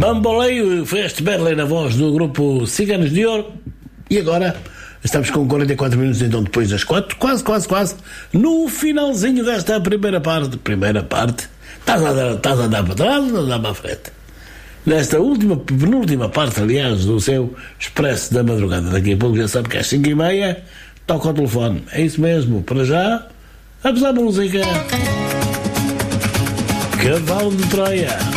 Bamboleio foi este Berlim na voz do grupo Ciganos de Ouro. E agora estamos com 44 minutos, então depois das 4, quase, no finalzinho desta primeira parte. Estás a andar para trás ou a andar para a frente? Nesta penúltima parte, aliás, do seu Expresso da Madrugada. Daqui a pouco já sabe que às 5h30 toca o telefone. É isso mesmo, para já, vamos à música. Cavalo de Troia.